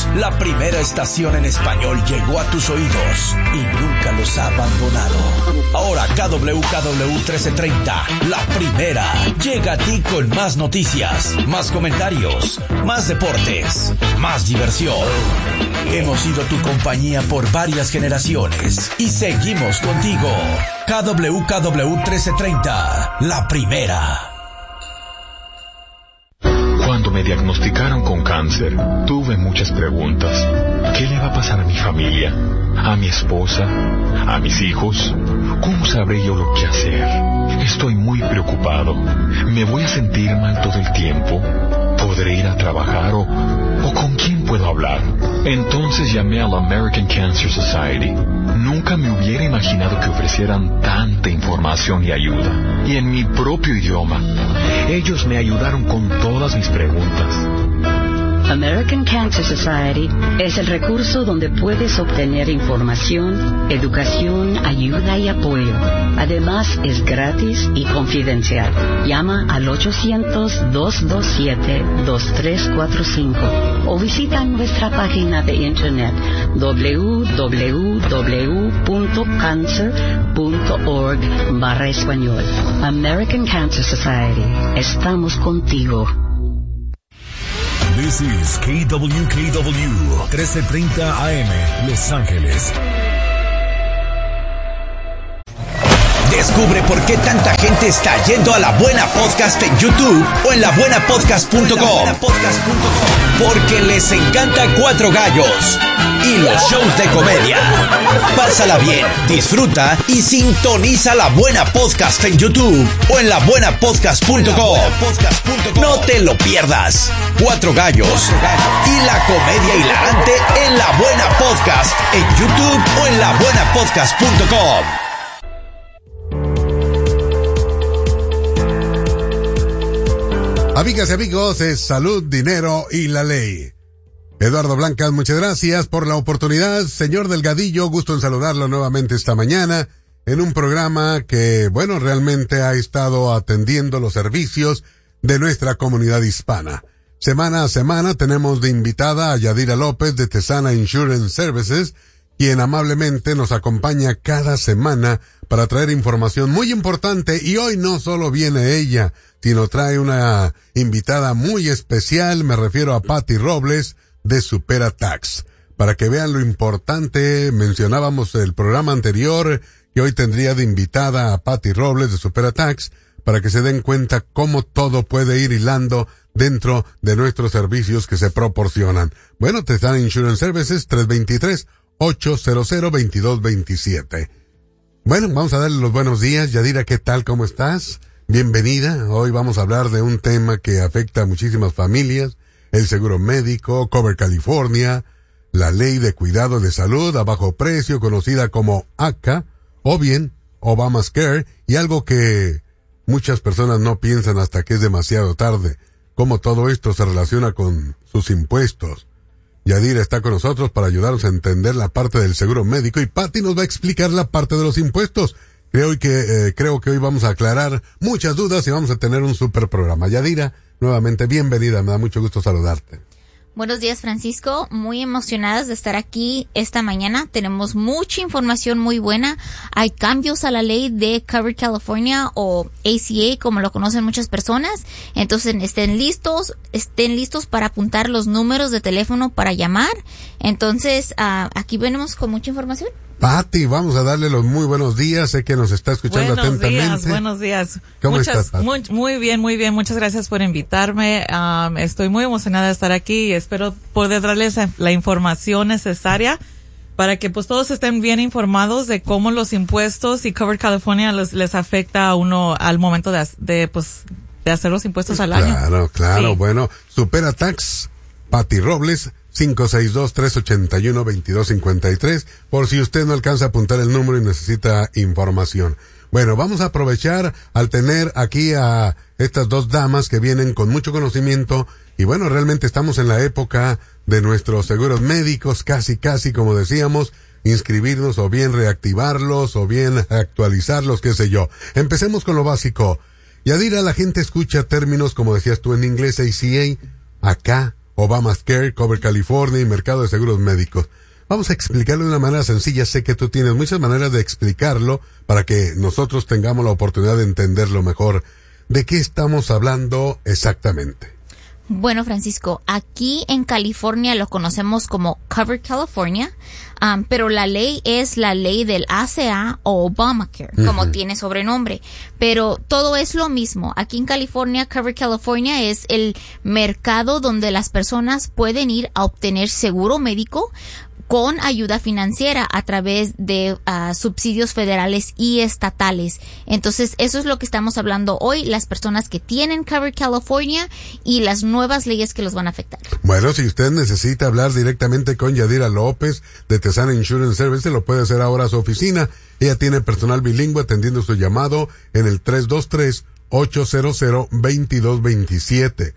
La primera estación en español llegó a tus oídos y nunca los ha abandonado. Ahora KWKW 1330, la primera, llega a ti con más noticias, más comentarios, más deportes, más diversión. Hemos sido tu compañía por varias generaciones y seguimos contigo. KWKW 1330, la primera. Cuando me diagnosticaron con cáncer, tuve muchas preguntas. ¿Qué le va a pasar a mi familia? ¿A mi esposa? ¿A mis hijos? ¿Cómo sabré yo lo que hacer? Estoy muy preocupado. ¿Me voy a sentir mal todo el tiempo? ¿Podré ir a trabajar o con quién puedo hablar? Entonces llamé a la American Cancer Society. Nunca me hubiera imaginado que ofrecieran tanta información y ayuda. Y en mi propio idioma. Ellos me ayudaron con todas mis preguntas. American Cancer Society es el recurso donde puedes obtener información, educación, ayuda y apoyo. Además, es gratis y confidencial. Llama al 800-227-2345 o visita nuestra página de internet www.cancer.org/español. American Cancer Society. Estamos contigo. This is KWKW 1330 AM, Los Ángeles. Descubre por qué tanta gente está yendo a La Buena Podcast en YouTube o en labuenapodcast.com. Porque les encanta Cuatro Gallos y los shows de comedia. Pásala bien, disfruta y sintoniza La Buena Podcast en YouTube o en labuenapodcast.com. No te lo pierdas. Cuatro Gallos y la comedia hilarante en La Buena Podcast en YouTube o en labuenapodcast.com. Amigas y amigos, es Salud, Dinero y la Ley. Eduardo Blancas, muchas gracias por la oportunidad. Señor Delgadillo, gusto en saludarlo nuevamente esta mañana en un programa que, bueno, realmente ha estado atendiendo los servicios de nuestra comunidad hispana. Semana a semana tenemos de invitada a Yadira López de Tesana Insurance Services, quien amablemente nos acompaña cada semana para traer información muy importante, y hoy no solo viene ella, sino trae una invitada muy especial. Me refiero a Patty Robles de SuperaTax. Para que vean lo importante, mencionábamos el programa anterior que hoy tendría de invitada a Patty Robles de SuperaTax, para que se den cuenta cómo todo puede ir hilando dentro de nuestros servicios que se proporcionan. Bueno, Tesana Insurance Services, 323-800-2227. Bueno, vamos a darle los buenos días. Yadira, ¿qué tal? ¿Cómo estás? Bienvenida. Hoy vamos a hablar de un tema que afecta a muchísimas familias: el seguro médico, Cover California, la ley de cuidado de salud a bajo precio, conocida como ACA, o bien Obamacare, y algo que muchas personas no piensan hasta que es demasiado tarde: cómo todo esto se relaciona con sus impuestos. Yadira está con nosotros para ayudarnos a entender la parte del seguro médico, y Patty nos va a explicar la parte de los impuestos. Creo que hoy vamos a aclarar muchas dudas y vamos a tener un super programa. Yadira, nuevamente bienvenida, me da mucho gusto saludarte. Buenos días, Francisco. Muy emocionadas de estar aquí esta mañana. Tenemos mucha información muy buena. Hay cambios a la ley de Cover California, o ACA, como lo conocen muchas personas. Entonces, estén listos para apuntar los números de teléfono para llamar. Entonces, aquí venimos con mucha información. Patty, vamos a darle los muy buenos días. Sé que nos está escuchando atentamente. Buenos días. ¿Cómo estás, Patty? Muy bien. Muchas gracias por invitarme. Estoy muy emocionada de estar aquí y espero poder darles la información necesaria para que pues todos estén bien informados de cómo los impuestos y Cover California les afecta a uno al momento de hacer los impuestos al año. Claro. Sí. Bueno, SuperaTax, Patty Robles, 562-381-2253, por si usted no alcanza a apuntar el número y necesita información. Bueno, vamos a aprovechar al tener aquí a estas dos damas que vienen con mucho conocimiento, y bueno, realmente estamos en la época de nuestros seguros médicos, casi como decíamos, inscribirnos o bien reactivarlos o bien actualizarlos, qué sé yo. Empecemos con lo básico. Yadira, la gente escucha términos como decías tú en inglés, ACA, acá, Obamacare, Cover California y Mercado de Seguros Médicos. Vamos a explicarlo de una manera sencilla. Sé que tú tienes muchas maneras de explicarlo para que nosotros tengamos la oportunidad de entenderlo mejor. ¿De qué estamos hablando exactamente? Bueno, Francisco, aquí en California lo conocemos como Cover California, pero la ley es la ley del ACA o Obamacare, como tiene sobrenombre. Pero todo es lo mismo. Aquí en California, Cover California es el mercado donde las personas pueden ir a obtener seguro médico con ayuda financiera a través de subsidios federales y estatales. Entonces, eso es lo que estamos hablando hoy, las personas que tienen Cover California y las nuevas leyes que los van a afectar. Bueno, si usted necesita hablar directamente con Yadira López de Tesana Insurance Service, lo puede hacer ahora a su oficina. Ella tiene personal bilingüe atendiendo su llamado en el 323-800-2227.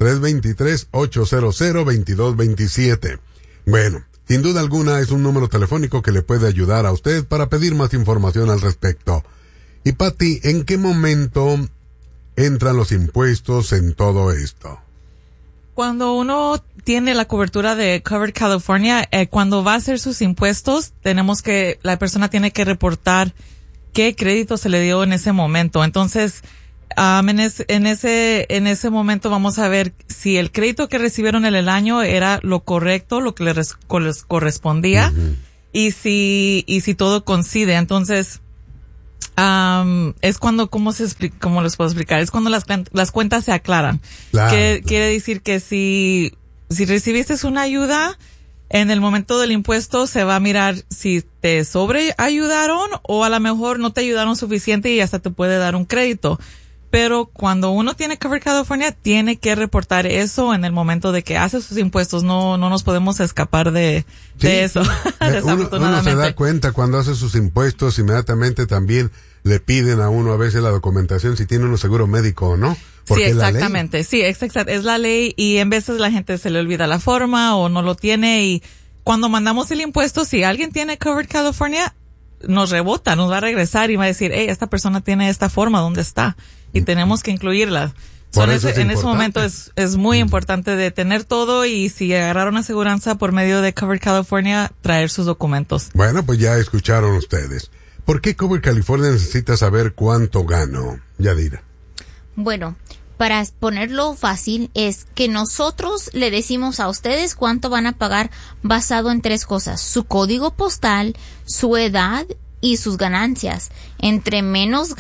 323-800-2227. Bueno, sin duda alguna es un número telefónico que le puede ayudar a usted para pedir más información al respecto. Y Pati, ¿en qué momento entran los impuestos en todo esto? Cuando uno tiene la cobertura de Covered California, cuando va a hacer sus impuestos, la persona tiene que reportar qué crédito se le dio en ese momento. Entonces, en ese momento vamos a ver si el crédito que recibieron en el año era lo correcto, lo que les correspondía, y si todo coincide. Entonces, es cuando, ¿cómo les puedo explicar? Es cuando las cuentas se aclaran. Claro. Quiere decir que si recibiste una ayuda, en el momento del impuesto se va a mirar si te sobreayudaron o a lo mejor no te ayudaron suficiente y hasta te puede dar un crédito. Pero cuando uno tiene Cover California, tiene que reportar eso en el momento de que hace sus impuestos. No nos podemos escapar de eso. Uno se da cuenta cuando hace sus impuestos, inmediatamente también le piden a uno a veces la documentación si tiene uno seguro médico o no. Sí, exactamente. Sí, exactamente. Es la ley y en veces la gente se le olvida la forma o no lo tiene, y cuando mandamos el impuesto, si alguien tiene Covered California, nos rebota, nos va a regresar y va a decir, esta persona tiene esta forma, ¿dónde está? Y tenemos que incluirla. En ese momento es muy importante de tener todo, y si agarraron aseguranza por medio de Cover California, traer sus documentos. Bueno, pues ya escucharon ustedes. ¿Por qué Cover California necesita saber cuánto gano, Yadira? Bueno, para ponerlo fácil, es que nosotros le decimos a ustedes cuánto van a pagar basado en 3 cosas: su código postal, su edad y sus ganancias. Entre menos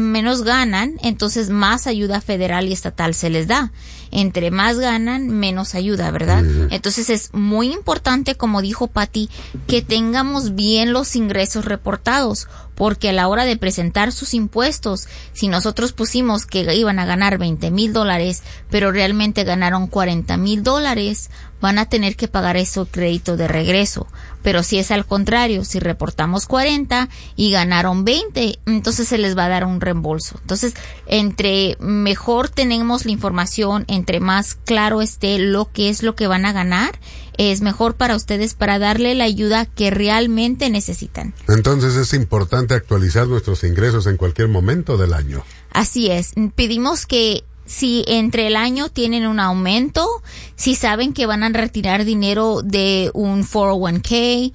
ganan, entonces más ayuda federal y estatal se les da. Entre más ganan, menos ayuda, ¿verdad? Entonces es muy importante, como dijo Pati, que tengamos bien los ingresos reportados, porque a la hora de presentar sus impuestos, si nosotros pusimos que iban a ganar $20,000, pero realmente ganaron $40,000, van a tener que pagar ese crédito de regreso. Pero si es al contrario, si reportamos 40 y ganaron 20, entonces se les va a dar un reembolso. Entonces, entre mejor tenemos la información, entre más claro esté lo que es lo que van a ganar, es mejor para ustedes, para darle la ayuda que realmente necesitan. Entonces es importante actualizar nuestros ingresos en cualquier momento del año. Así es. Pedimos que si entre el año tienen un aumento, si saben que van a retirar dinero de un 401k,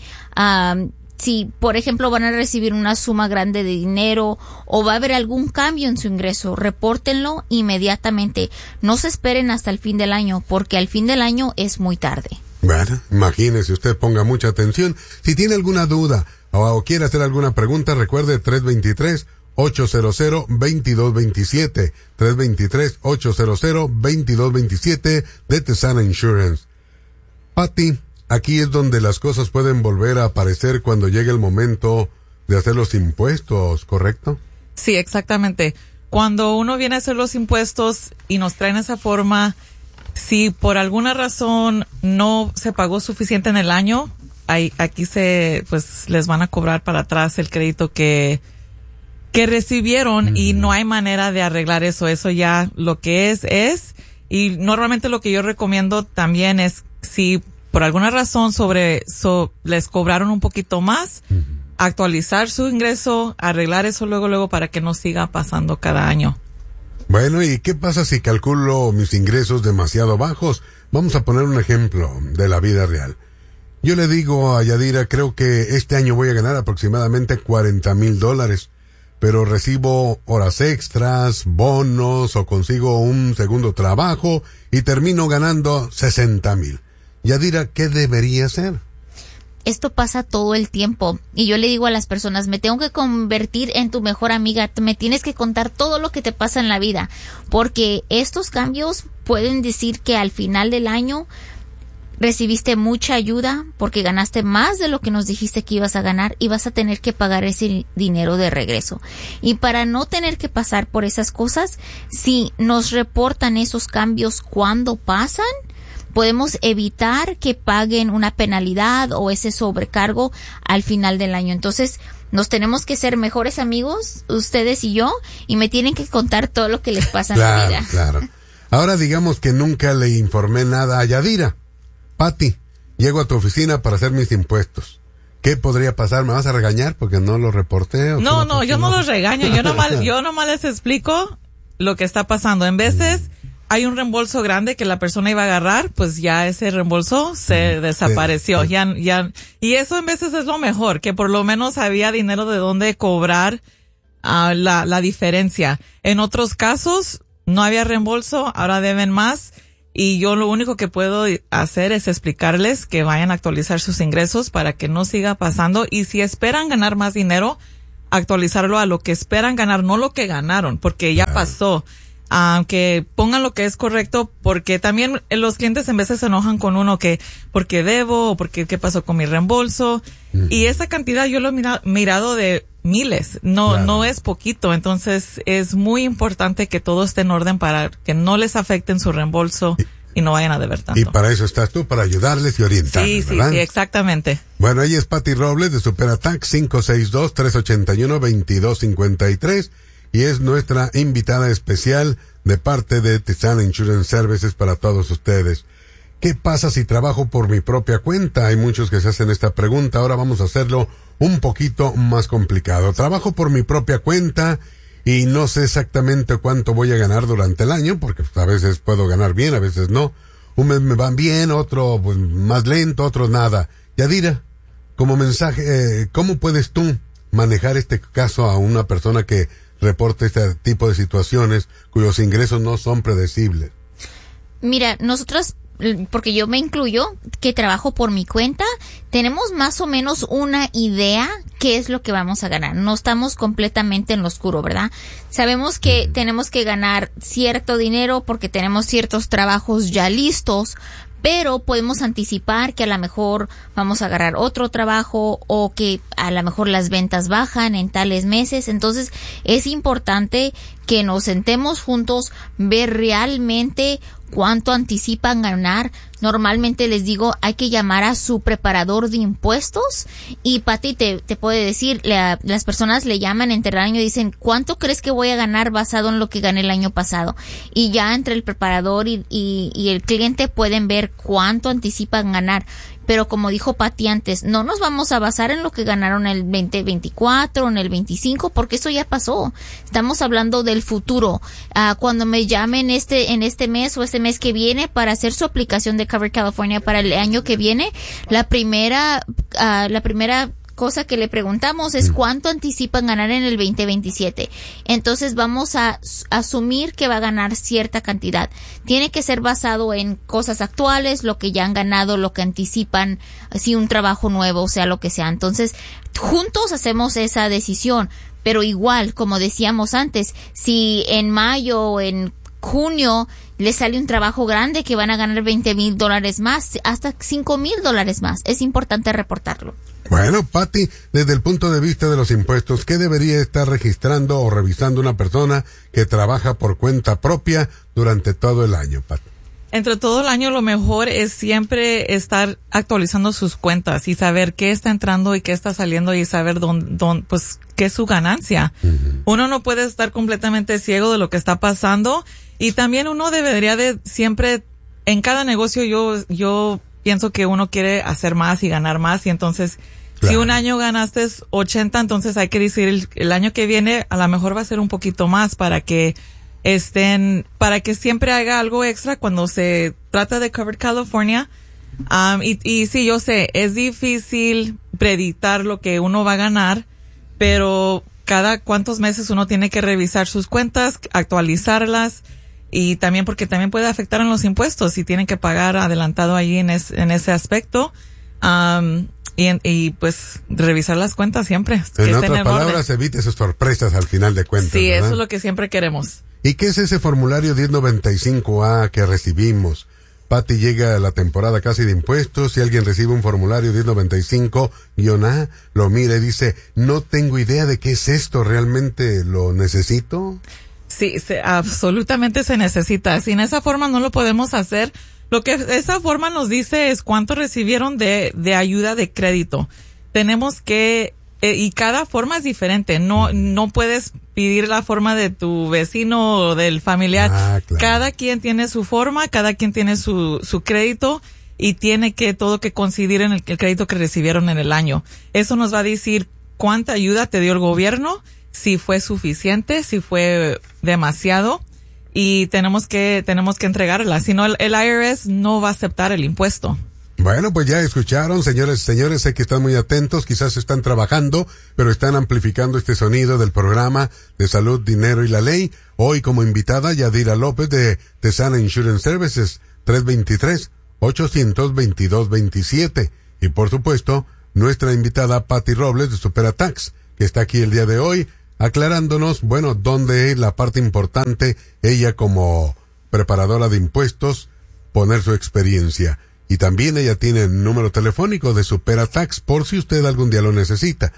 si por ejemplo van a recibir una suma grande de dinero o va a haber algún cambio en su ingreso, repórtenlo inmediatamente. No se esperen hasta el fin del año, porque al fin del año es muy tarde. Bueno, imagínese, usted ponga mucha atención. Si tiene alguna duda o quiere hacer alguna pregunta, recuerde 323-800-2227, 323-800-2227 de Tesana Insurance. Pati, aquí es donde las cosas pueden volver a aparecer cuando llegue el momento de hacer los impuestos, ¿correcto? Sí, exactamente. Cuando uno viene a hacer los impuestos y nos traen esa forma, si por alguna razón no se pagó suficiente en el año, aquí les van a cobrar para atrás el crédito que recibieron, y no hay manera de arreglar eso. Eso ya lo que es. Y normalmente lo que yo recomiendo también es, si por alguna razón les cobraron un poquito más, actualizar su ingreso, arreglar eso luego para que no siga pasando cada año. Bueno, ¿y qué pasa si calculo mis ingresos demasiado bajos? Vamos a poner un ejemplo de la vida real. Yo le digo a Yadira, creo que este año voy a ganar aproximadamente $40,000, pero recibo horas extras, bonos o consigo un segundo trabajo y termino ganando $60,000. Yadira, ¿qué debería hacer? Esto pasa todo el tiempo y yo le digo a las personas, me tengo que convertir en tu mejor amiga, me tienes que contar todo lo que te pasa en la vida, porque estos cambios pueden decir que al final del año recibiste mucha ayuda porque ganaste más de lo que nos dijiste que ibas a ganar y vas a tener que pagar ese dinero de regreso. Y para no tener que pasar por esas cosas, si nos reportan esos cambios cuando pasan, podemos evitar que paguen una penalidad o ese sobrecargo al final del año. Entonces, nos tenemos que ser mejores amigos, ustedes y yo, y me tienen que contar todo lo que les pasa en la vida. Claro. Ahora digamos que nunca le informé nada a Yadira. Pati, llego a tu oficina para hacer mis impuestos. ¿Qué podría pasar? ¿Me vas a regañar porque no lo reporté? No, yo no los regaño. Yo nomás les explico lo que está pasando. En veces hay un reembolso grande que la persona iba a agarrar, pues ya ese reembolso se desapareció. Sí. Ya, y eso en veces es lo mejor, que por lo menos había dinero de dónde cobrar la diferencia. En otros casos no había reembolso, ahora deben más. Y yo lo único que puedo hacer es explicarles que vayan a actualizar sus ingresos para que no siga pasando. Y si esperan ganar más dinero, actualizarlo a lo que esperan ganar, no lo que ganaron, porque ya pasó. Aunque pongan lo que es correcto, porque también los clientes en veces se enojan con uno que porque debo o porque qué pasó con mi reembolso. Y esa cantidad yo lo he mirado de miles, no es poquito. Entonces es muy importante que todo esté en orden para que no les afecten su reembolso y no vayan a deber tanto. Y para eso estás tú, para ayudarles y orientarles, ¿verdad? Sí, exactamente. Bueno, ella es Pati Robles de SuperAtac 562-381-2253 y es nuestra invitada especial de parte de Tisana Insurance Services para todos ustedes. ¿Qué pasa si trabajo por mi propia cuenta? Hay muchos que se hacen esta pregunta. Ahora vamos a hacerlo un poquito más complicado. Trabajo por mi propia cuenta y no sé exactamente cuánto voy a ganar durante el año, porque a veces puedo ganar bien, a veces no. Un mes me van bien, otro pues más lento, otro nada. Yadira, como mensaje, ¿cómo puedes tú manejar este caso a una persona que reporte este tipo de situaciones cuyos ingresos no son predecibles? Mira, nosotros, porque yo me incluyo, que trabajo por mi cuenta, tenemos más o menos una idea qué es lo que vamos a ganar. No estamos completamente en lo oscuro, ¿verdad? Sabemos que tenemos que ganar cierto dinero porque tenemos ciertos trabajos ya listos, pero podemos anticipar que a lo mejor vamos a agarrar otro trabajo o que a lo mejor las ventas bajan en tales meses. Entonces es importante que nos sentemos juntos, ver realmente cuánto anticipan ganar. Normalmente les digo, hay que llamar a su preparador de impuestos y Pati te puede decir, las personas le llaman entre el año y dicen, ¿cuánto crees que voy a ganar basado en lo que gané el año pasado? Y ya entre el preparador y el cliente pueden ver cuánto anticipan ganar. Pero como dijo Pati antes, no nos vamos a basar en lo que ganaron el 2024 o en el 25, porque eso ya pasó. Estamos hablando del futuro. Cuando me llamen en este mes o este mes que viene para hacer su aplicación de Cover California para el año que viene, la primera cosa que le preguntamos es cuánto anticipan ganar en el 2027. Entonces vamos a asumir que va a ganar cierta cantidad. Tiene que ser basado en cosas actuales, lo que ya han ganado, lo que anticipan, si un trabajo nuevo, o sea, lo que sea. Entonces, juntos hacemos esa decisión. Pero igual, como decíamos antes, si en mayo o en junio les sale un trabajo grande que van a ganar $20,000 más, hasta $5,000 más, es importante reportarlo. Bueno, Pati, desde el punto de vista de los impuestos, ¿qué debería estar registrando o revisando una persona que trabaja por cuenta propia durante todo el año, Pati? Entre todo el año lo mejor es siempre estar actualizando sus cuentas y saber qué está entrando y qué está saliendo y saber pues qué es su ganancia. Uno no puede estar completamente ciego de lo que está pasando y también uno debería de siempre, en cada negocio yo pienso que uno quiere hacer más y ganar más y entonces si un año ganaste 80, entonces hay que decir el año que viene a lo mejor va a ser un poquito más para que para que siempre haga algo extra cuando se trata de Covered California. Y sí, yo sé, es difícil predictar lo que uno va a ganar, pero cada cuantos meses uno tiene que revisar sus cuentas, actualizarlas, y también porque también puede afectar en los impuestos si tienen que pagar adelantado ahí en ese aspecto. Y pues revisar las cuentas siempre. En otras palabras, evite esas sorpresas al final de cuentas. Sí, ¿verdad? eso es lo que siempre queremos. ¿Y qué es ese formulario 1095A que recibimos? Patty, llega a la temporada casi de impuestos. Si alguien recibe un formulario 1095-A, lo mira y dice, no tengo idea de qué es esto, ¿realmente lo necesito? Sí, absolutamente se necesita. Sin esa forma no lo podemos hacer. Lo que esa forma nos dice es cuánto recibieron de ayuda de crédito. Tenemos que, y cada forma es diferente. No puedes pedir la forma de tu vecino o del familiar. Claro. Cada quien tiene su forma, cada quien tiene su crédito y tiene todo que coincidir en el crédito que recibieron en el año. Eso nos va a decir cuánta ayuda te dio el gobierno, si fue suficiente, si fue demasiado. Y tenemos que entregarla, si no el IRS no va a aceptar el impuesto. Bueno, pues ya escucharon, señores y señores, sé que están muy atentos, quizás están trabajando, pero están amplificando este sonido del programa de Salud, Dinero y la Ley. Hoy como invitada Yadira López de Tesana Insurance Services, 323-822-27. Y por supuesto, nuestra invitada Patty Robles de Superatax, que está aquí el día de hoy, aclarándonos, bueno, dónde es la parte importante, ella como preparadora de impuestos, poner su experiencia. Y también ella tiene el número telefónico de Superatax por si usted algún día lo necesita.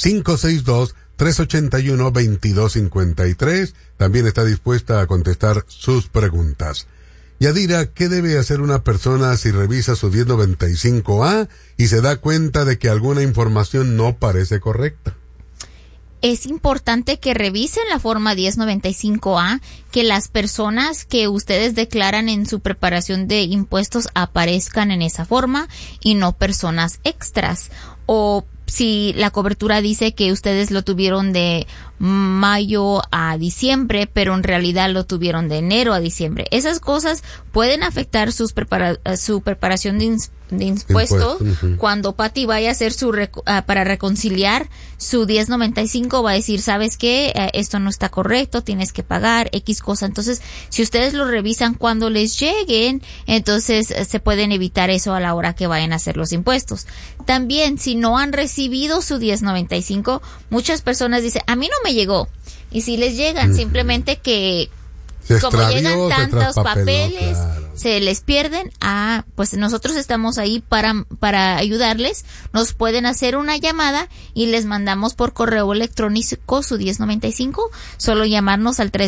562-381-2253. También está dispuesta a contestar sus preguntas. Yadira, ¿qué debe hacer una persona si revisa su 1095A y se da cuenta de que alguna información no parece correcta? Es importante que revisen la forma 1095A, que las personas que ustedes declaran en su preparación de impuestos aparezcan en esa forma y no personas extras. O si la cobertura dice que ustedes lo tuvieron de mayo a diciembre, pero en realidad lo tuvieron de enero a diciembre. Esas cosas pueden afectar su preparación de impuestos. Cuando Patty vaya a hacer para reconciliar su 1095, va a decir, ¿sabes qué? Esto no está correcto, tienes que pagar X cosa. Entonces, si ustedes lo revisan cuando les lleguen, entonces se pueden evitar eso a la hora que vayan a hacer los impuestos. También, si no han recibido su 1095, muchas personas dicen, a mí no me llegó. Y si les llegan, simplemente que como llegan tantos papeles, claro, se les pierden. Pues nosotros estamos ahí para ayudarles. Nos pueden hacer una llamada y les mandamos por correo electrónico su 1095. Solo llamarnos al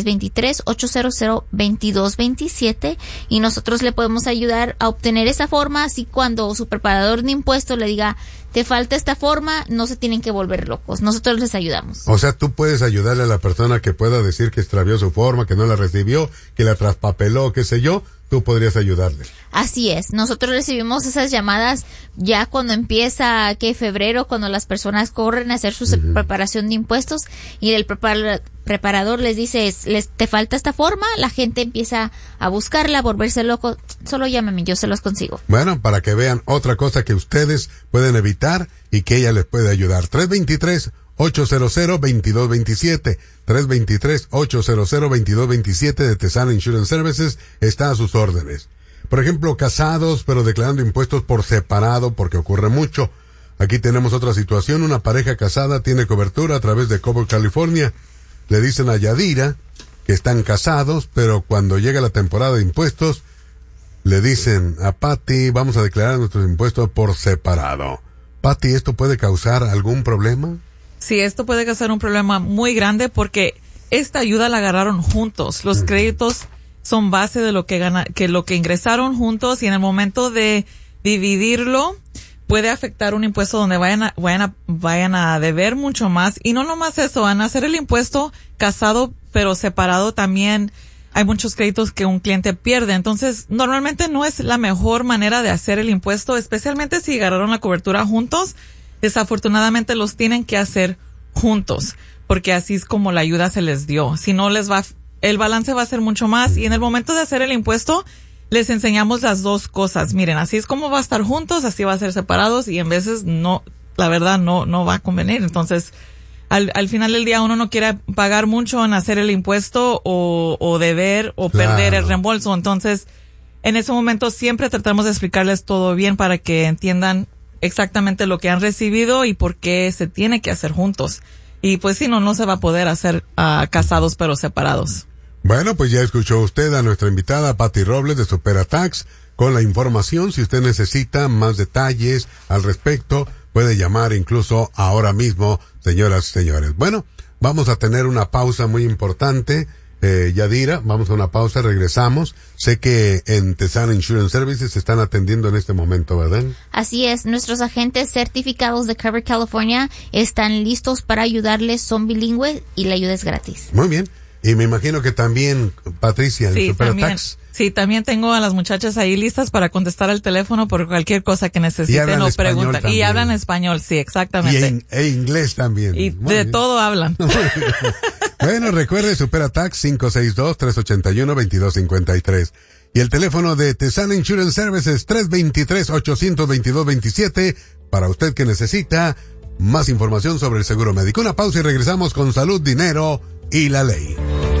323-800-2227 y nosotros le podemos ayudar a obtener esa forma. Así cuando su preparador de impuestos le diga, te falta esta forma, no se tienen que volver locos. Nosotros les ayudamos. O sea, tú puedes ayudarle a la persona que pueda decir que extravió su forma, que no la recibió, que la traspapeló, qué sé yo. Tú podrías ayudarle. Así es. Nosotros recibimos esas llamadas ya cuando empieza, febrero, cuando las personas corren a hacer su preparación de impuestos y el preparador les dice, te falta esta forma, la gente empieza a buscarla, a volverse loco. Solo llámame, yo se los consigo. Bueno, para que vean otra cosa que ustedes pueden evitar y que ella les puede ayudar. 323-800-2227. 323-800-2227 de Tesana Insurance Services está a sus órdenes. Por ejemplo, casados pero declarando impuestos por separado, porque ocurre mucho. Aquí tenemos otra situación. Una pareja casada tiene cobertura a través de Covered California. Le dicen a Yadira que están casados, pero cuando llega la temporada de impuestos, le dicen a Patty, vamos a declarar nuestros impuestos por separado. Patty, ¿esto puede causar algún problema? Sí, esto puede causar un problema muy grande porque esta ayuda la agarraron juntos. Los créditos son base de lo que ingresaron juntos y en el momento de dividirlo puede afectar un impuesto donde vayan a deber mucho más. Y no nomás eso, van a hacer el impuesto casado pero separado también. Hay muchos créditos que un cliente pierde. Entonces, normalmente no es la mejor manera de hacer el impuesto, especialmente si agarraron la cobertura juntos. Desafortunadamente los tienen que hacer juntos, porque así es como la ayuda se les dio. Si no, les va el balance va a ser mucho más. Y en el momento de hacer el impuesto, les enseñamos las dos cosas. Miren, así es como va a estar juntos, así va a ser separados, y en veces no, la verdad no va a convenir. Entonces, al final del día uno no quiere pagar mucho en hacer el impuesto o deber o perder el reembolso. Entonces, en ese momento siempre tratamos de explicarles todo bien para que entiendan exactamente lo que han recibido y por qué se tiene que hacer juntos. Y pues si no se va a poder hacer casados pero separados. Bueno, pues ya escuchó usted a nuestra invitada Patty Robles de SuperAtax con la información. Si usted necesita más detalles al respecto, puede llamar incluso ahora mismo, señoras y señores. Bueno, vamos a tener una pausa muy importante. Yadira, vamos a una pausa, regresamos. Sé que en Tesana Insurance Services se están atendiendo en este momento, ¿verdad? Así es, nuestros agentes certificados de Cover California están listos para ayudarles, son bilingües y la ayuda es gratis. Muy bien, y me imagino que también, Patricia, en SuperAtax. Sí, también tengo a las muchachas ahí listas para contestar al teléfono por cualquier cosa que necesiten o pregunten. Y hablan español, sí, exactamente. E inglés también. Y de todo hablan. Bueno, recuerde SuperAtax 562-381-2253. Y el teléfono de Tesana Insurance Services 323-822-27 para usted que necesita más información sobre el seguro médico. Una pausa y regresamos con Salud, Dinero y la Ley.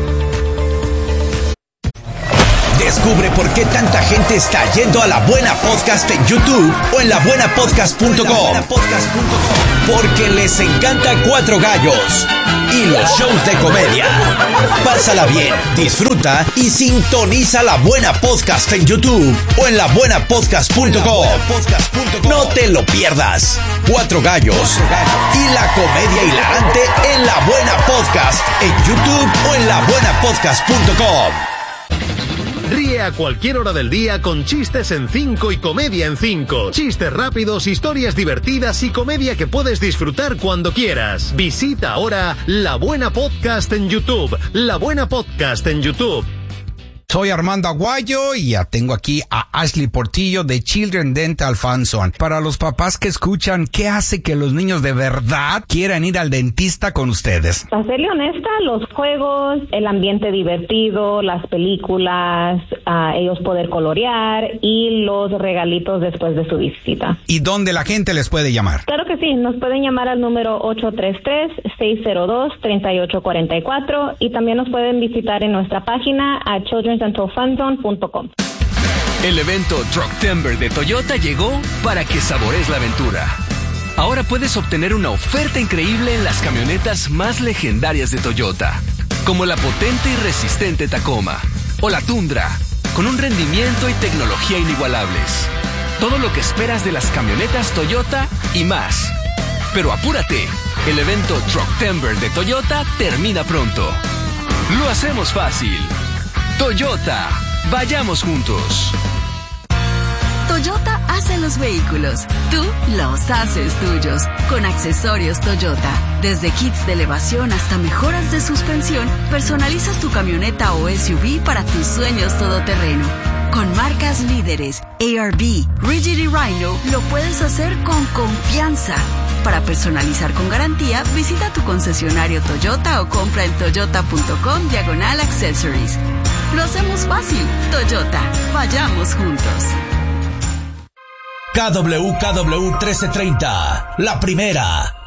Descubre por qué tanta gente está yendo a La Buena Podcast en YouTube o en labuenapodcast.com. Porque les encanta Cuatro Gallos y los shows de comedia. Pásala bien, disfruta y sintoniza La Buena Podcast en YouTube o en labuenapodcast.com. No te lo pierdas. Cuatro Gallos y la comedia hilarante en La Buena Podcast en YouTube o en labuenapodcast.com. Ríe a cualquier hora del día con Chistes en 5 y Comedia en 5. Chistes rápidos, historias divertidas y comedia que puedes disfrutar cuando quieras. Visita ahora La Buena Podcast en YouTube. La Buena Podcast en YouTube. Soy Armando Aguayo y ya tengo aquí a Ashley Portillo de Children Dental Fun Zone. Para los papás que escuchan, ¿qué hace que los niños de verdad quieran ir al dentista con ustedes? Para serle honesta, los juegos, el ambiente divertido, las películas, ellos poder colorear y los regalitos después de su visita. ¿Y dónde la gente les puede llamar? Claro que sí, nos pueden llamar al número 833-602-3844 y también nos pueden visitar en nuestra página a childrendentalfunzone.com. El evento Trucktember de Toyota llegó para que sabores la aventura. Ahora puedes obtener una oferta increíble en las camionetas más legendarias de Toyota, como la potente y resistente Tacoma o la Tundra, con un rendimiento y tecnología inigualables. Todo lo que esperas de las camionetas Toyota y más. Pero apúrate, el evento Trucktember de Toyota termina pronto. Lo hacemos fácil. Toyota, vayamos juntos. Toyota hace los vehículos, tú los haces tuyos, con accesorios Toyota. Desde kits de elevación hasta mejoras de suspensión, personalizas tu camioneta o SUV para tus sueños todoterreno. Con marcas líderes, ARB, Rigid y Rhino, lo puedes hacer con confianza. Para personalizar con garantía, visita tu concesionario Toyota o compra en toyota.com/accessories. Lo hacemos fácil. Toyota, vayamos juntos. KWKW 1330, la primera,